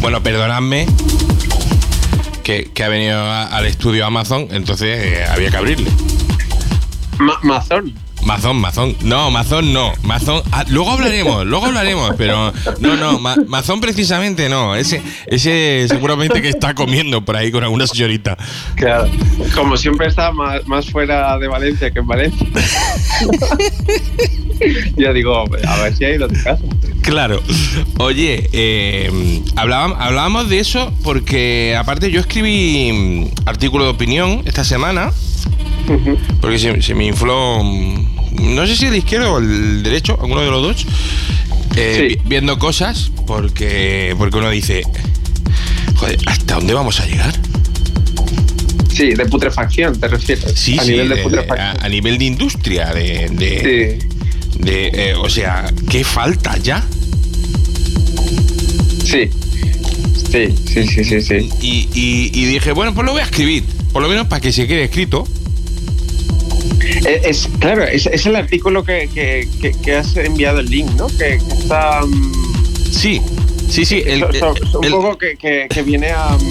Bueno, perdonadme que ha venido al estudio Amazon, entonces había que abrirle. Mazón. No, Mazón no. Luego hablaremos, pero no, Mazón precisamente no. Ese seguramente que está comiendo por ahí con alguna señorita. Claro, como siempre está más fuera de Valencia que en Valencia. Ya digo, a ver si ha ido a tu casa. Claro. Oye, hablábamos de eso porque aparte yo escribí artículo de opinión esta semana. Porque se me infló, no sé si el izquierdo o el derecho, alguno de los dos, sí. Viendo cosas, porque uno dice, joder, ¿hasta dónde vamos a llegar? Sí, de putrefacción te refieres. Sí, a nivel de putrefacción. A nivel de industria, o sea, ¿qué falta ya? Sí. Y dije, bueno, pues lo voy a escribir, por lo menos para que se quede escrito. Claro, es el artículo que has enviado el link, ¿no? Que está... Sí. Un poco que viene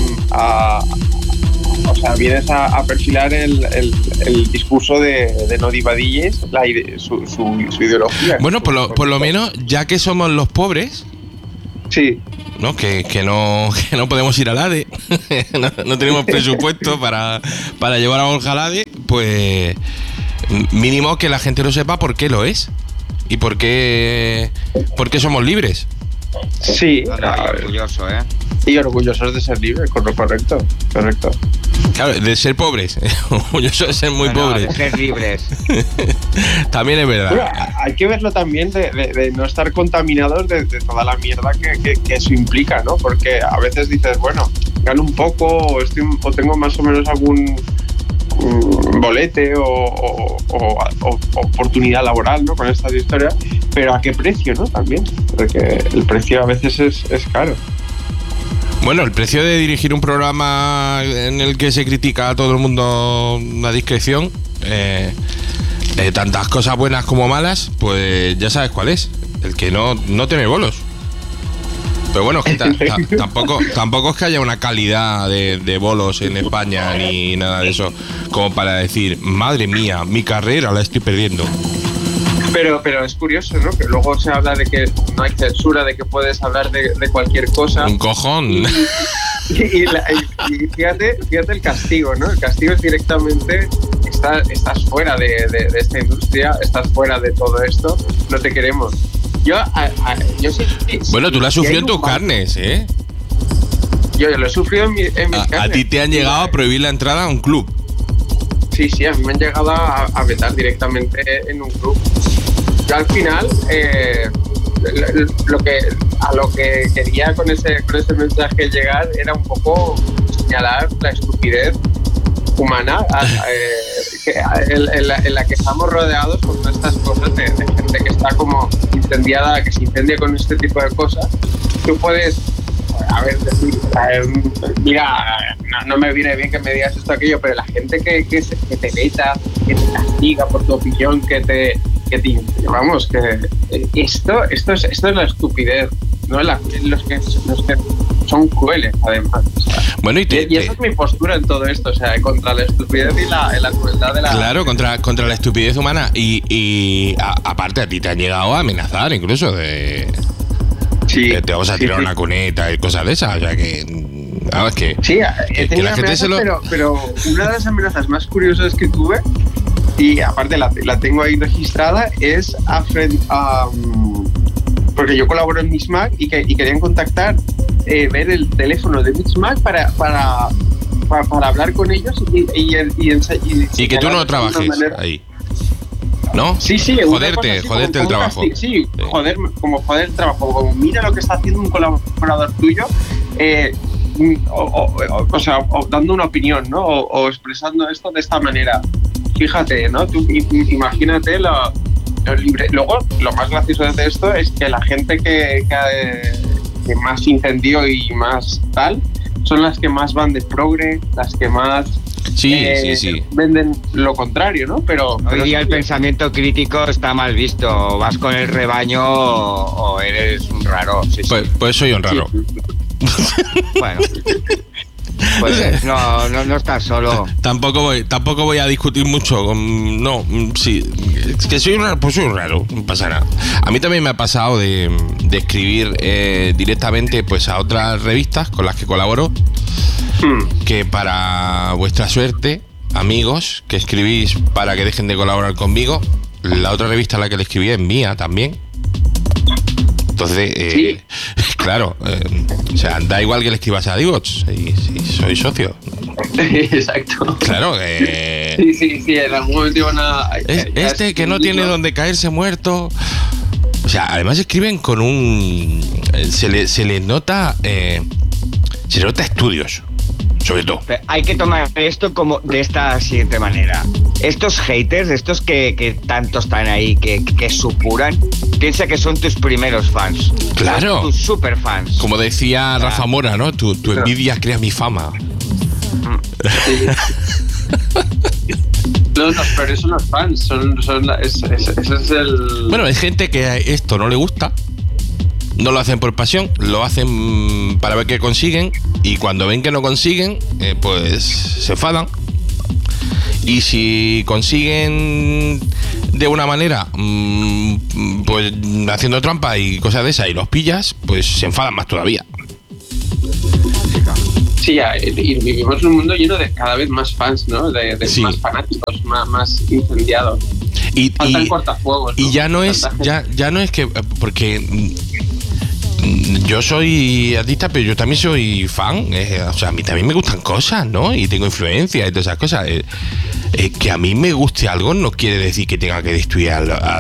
o sea, vienes a perfilar el discurso de No Divadilles, su ideología. Bueno, por lo menos, ya que somos los pobres... Sí. ¿No? Que no podemos ir al ADE, no tenemos presupuesto para llevar a Borja al ADE, pues mínimo que la gente lo sepa por qué lo es y por qué somos libres. Sí, orgulloso, y orgullosos de ser libres, correcto. Claro, de ser pobres, orgullosos de ser muy pobres. De ser libres. También es verdad. Bueno, hay que verlo también de no estar contaminados de toda la mierda que eso implica, ¿no? Porque a veces dices, bueno, gano un poco o tengo más o menos algún bolete o oportunidad laboral, ¿no? Con estas historias, pero ¿a qué precio, no? También, porque el precio a veces es caro. Bueno, el precio de dirigir un programa en el que se critica a todo el mundo a discreción, tantas cosas buenas como malas, pues ya sabes cuál es, el que no tiene bolos. Pero bueno, es que tampoco es que haya una calidad de bolos en España ni nada de eso como para decir, madre mía, mi carrera la estoy perdiendo. Pero es curioso, ¿no? Que luego se habla de que no hay censura, de que puedes hablar de cualquier cosa. Un cojón. Y fíjate el castigo, ¿no? El castigo es directamente, estás fuera de esta industria, estás fuera de todo esto, no te queremos. Yo sí. Bueno, tú lo has sufrido en tus carnes, ¿eh? Yo lo he sufrido en mis carnes. A ti te han llegado a prohibir la entrada a un club. Sí, a mí me han llegado a vetar directamente en un club. Yo al final, a lo que quería con ese mensaje llegar era un poco señalar la estupidez humana en la que estamos rodeados con todas estas cosas de gente que está como incendiada, que se incendia con este tipo de cosas. Tú puedes, decir, mira, no me viene bien que me digas esto aquello, pero la gente que te veta, que te castiga por tu opinión, vamos, que esto es la estupidez, ¿no? Los que son crueles, además. O sea, bueno, y esa es mi postura en todo esto, o sea, contra la estupidez y la crueldad de la... Claro, contra la estupidez humana y aparte a ti te han llegado a amenazar incluso de... Sí, te vamos a tirar una cuneta y cosas de esas, o sea que... es que... Sí, que la gente pero una de las amenazas más curiosas que tuve, y aparte la tengo ahí registrada, es porque yo colaboro en Mixmag y querían contactar, ver el teléfono de Mixmag para hablar con ellos y que tú no trabajes ahí, ¿no? Sí, joderte el trabajo. Sí, joder el trabajo, como mira lo que está haciendo un colaborador tuyo, o sea, dando una opinión, ¿no? O expresando esto de esta manera. Fíjate, ¿no? Tú imagínate lo libre. Luego, lo más gracioso de esto es que la gente que más incendió y más tal, son las que más van de progre, las que más venden lo contrario, ¿no? Pero hoy día el pensamiento crítico está mal visto. ¿Vas con el rebaño o eres un raro? Sí. Pues soy un raro. Bueno. Pues no estás solo. Tampoco voy a discutir mucho. No, sí. Es que soy un raro, no pasa nada. A mí también me ha pasado de escribir directamente pues a otras revistas con las que colaboro. Que para vuestra suerte, amigos, que escribís para que dejen de colaborar conmigo, la otra revista a la que le escribí es mía también. Entonces, ¿Sí? Claro, o sea, da igual que le escribas a Divots, si soy socio. Exacto. Claro, Sí, en algún momento iban a... este que no tiene donde caerse muerto. O sea, además escriben con un... Se les nota... se les nota estudios, sobre todo. Pero hay que tomar esto como de esta siguiente manera. Estos haters, estos que tanto están ahí, que supuran, piensa que son tus primeros fans. Claro. Tus super fans. Como decía Rafa Mora, ¿no? Tu envidia crea mi fama. Sí. Pero son los fans, ese es el... Bueno, hay gente que esto no le gusta, no lo hacen por pasión, lo hacen para ver qué consiguen, y cuando ven que no consiguen, pues se enfadan. Y si consiguen de una manera, pues haciendo trampa y cosas de esas, y los pillas, pues se enfadan más todavía. Sí, y vivimos en un mundo lleno de cada vez más fans, ¿no? De Sí. más fanáticos, más incendiados. Faltan cortafuegos, ¿no? Y ya no es que, porque yo soy artista, pero yo también soy fan. O sea, a mí también me gustan cosas, ¿no? Y tengo influencia y todas esas cosas. Que a mí me guste algo no quiere decir que tenga que destruir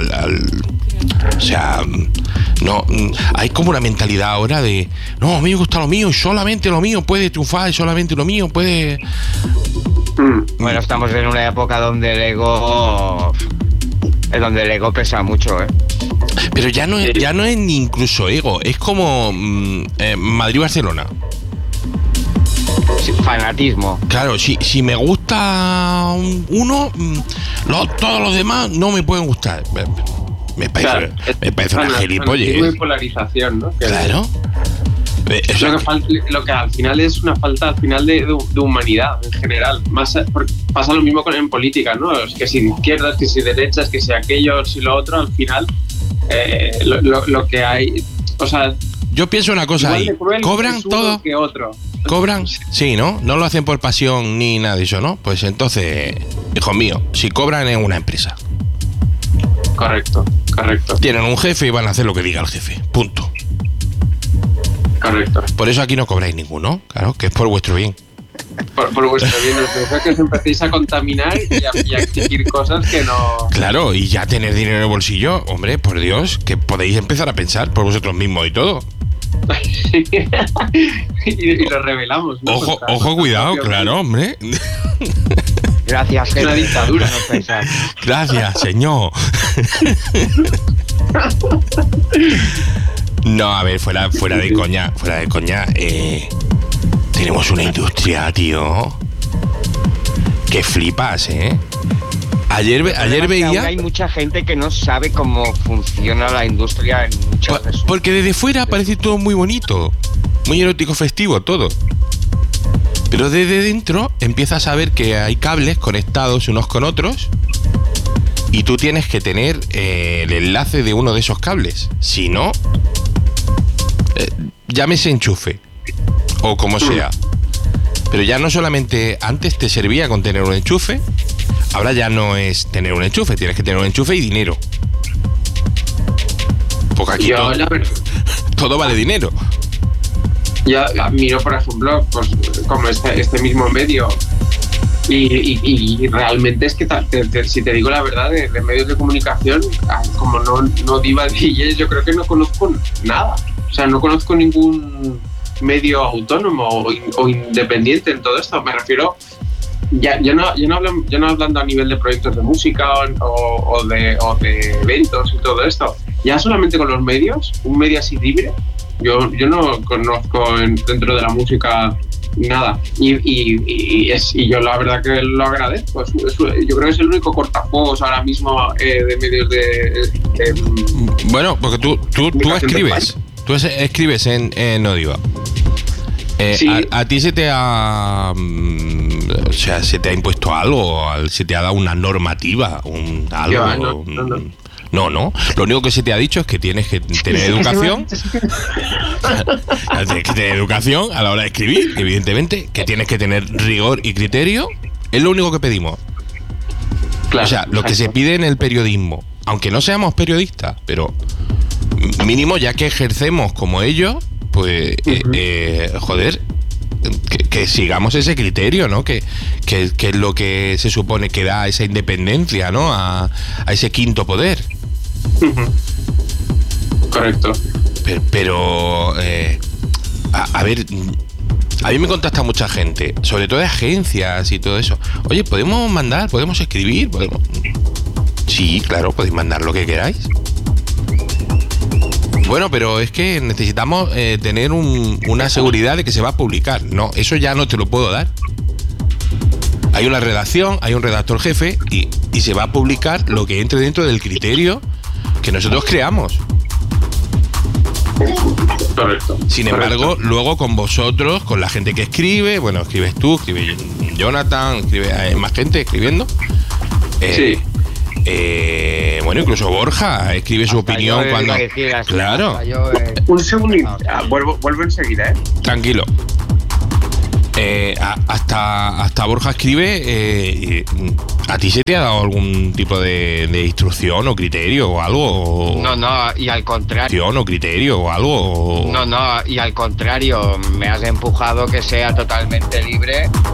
o sea, no, hay como una mentalidad ahora de no, a mí me gusta lo mío y solamente lo mío puede triunfar y solamente lo mío puede... Bueno, estamos en una época donde el ego pesa mucho, ¿eh? Pero ya no es ni incluso ego, es como Madrid-Barcelona. Sí, fanatismo. Claro, si me gusta uno, todos los demás no me pueden gustar. Me parece una gilipollez. Fanatismo y polarización, ¿no? Claro. Lo que al final es una falta de humanidad en general. Pasa lo mismo en política, ¿no? Es que si de izquierdas, que si derechas, que si aquello, si lo otro, al final lo que hay, o sea, yo pienso una cosa ahí, cobran todo, que otro. cobran, sí, ¿no? No lo hacen por pasión ni nada de eso, ¿no? Pues entonces, hijo mío, si cobran en una empresa. Correcto. Tienen un jefe y van a hacer lo que diga el jefe, punto. Correcto. Por eso aquí no cobráis ninguno, claro, que es por vuestro bien. Por vuestro bien, es que os empecéis a contaminar y a exigir cosas que no... Claro, y ya tener dinero en el bolsillo, hombre, por Dios, que podéis empezar a pensar por vosotros mismos y todo. y lo revelamos, ¿no? Ojo, cuidado, claro, hombre. Gracias, una dictadura. No pensar. Gracias, señor. No, a ver, fuera de coña, tenemos una industria, tío, que flipas, ¿eh? Ayer veía... Hay mucha gente que no sabe cómo funciona la industria en muchas veces. Porque desde fuera parece todo muy bonito, muy erótico, festivo, todo. Pero desde dentro empiezas a ver que hay cables conectados unos con otros y tú tienes que tener el enlace de uno de esos cables. Si no, llámese enchufe o como sea. Pero ya no solamente antes te servía con tener un enchufe, ahora ya no es tener un enchufe, tienes que tener un enchufe y dinero. Porque aquí todo vale dinero. Yo miro, por ejemplo, pues, como este mismo medio y realmente es que si te digo la verdad, de medios de comunicación, como no diva DJs, yo creo que no conozco nada. O sea, no conozco ningún medio autónomo o independiente en todo esto. Me refiero, yo no hablando a nivel de proyectos de música o de eventos y todo esto. Ya solamente con los medios, un medio así libre, yo no conozco dentro de la música nada. Y yo la verdad que lo agradezco. Yo creo que es el único cortafuegos ahora mismo de medios de bueno, porque tú escribes. Tú escribes en Odiva. Sí. ¿A ti se te ha... o sea, se te ha impuesto algo? ¿Se te ha dado una normativa? Algo? No. Lo único que se te ha dicho es que tienes que tener educación. Tienes que tener educación a la hora de escribir, evidentemente. Que tienes que tener rigor y criterio. Es lo único que pedimos. Claro, o sea, lo que se pide en el periodismo, aunque no seamos periodistas, pero mínimo ya que ejercemos como ellos, pues, joder, que sigamos ese criterio, ¿no? Que es lo que se supone que da esa independencia, ¿no? A ese quinto poder. Correcto. Pero a ver, a mí me contacta mucha gente, sobre todo de agencias y todo eso. Oye, ¿podemos mandar? ¿Podemos escribir? ¿Podemos? Sí, claro, podéis mandar lo que queráis. Bueno, pero es que necesitamos tener una seguridad de que se va a publicar. No, eso ya no te lo puedo dar. Hay una redacción, hay un redactor jefe y se va a publicar lo que entre dentro del criterio que nosotros creamos. Correcto. Sin embargo, luego con vosotros, con la gente que escribe, bueno, escribes tú, escribe Jonathan, hay más gente escribiendo. Sí. Bueno, incluso Borja escribe su opinión cuando... Claro. Un segundito. Vuelvo enseguida, Tranquilo. Hasta Borja escribe. ¿A ti se te ha dado algún tipo de instrucción o criterio o algo? No, y al contrario. ¿O criterio o algo? No, y al contrario, me has empujado que sea totalmente libre